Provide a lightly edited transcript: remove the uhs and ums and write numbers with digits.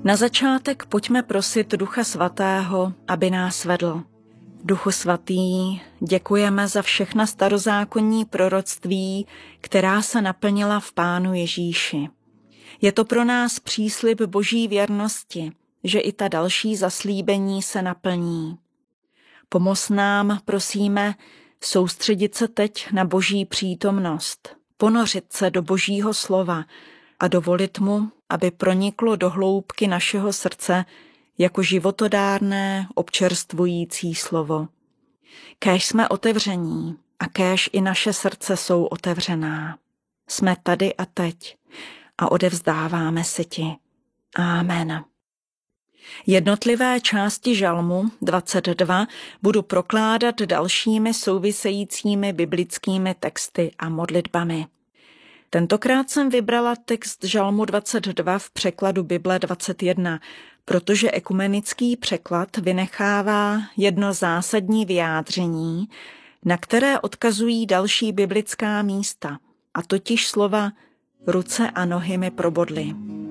Na začátek pojďme prosit Ducha Svatého, aby nás vedl. Duchu Svatý, děkujeme za všechna starozákonní proroctví, která se naplnila v Pánu Ježíši. Je to pro nás příslib Boží věrnosti, že i ta další zaslíbení se naplní. Pomoz nám, prosíme, soustředit se teď na Boží přítomnost, ponořit se do Božího slova a dovolit mu, aby proniklo do hloubky našeho srdce jako životodárné, občerstvující slovo. Kéž jsme otevření a kéž i naše srdce jsou otevřená. Jsme tady a teď a odevzdáváme se ti. Amen. Jednotlivé části žalmu 22 budu prokládat dalšími souvisejícími biblickými texty a modlitbami. Tentokrát jsem vybrala text žalmu 22 v překladu Bible 21, protože ekumenický překlad vynechává jedno zásadní vyjádření, na které odkazují další biblická místa, a totiž slova ruce a nohy mi probodly.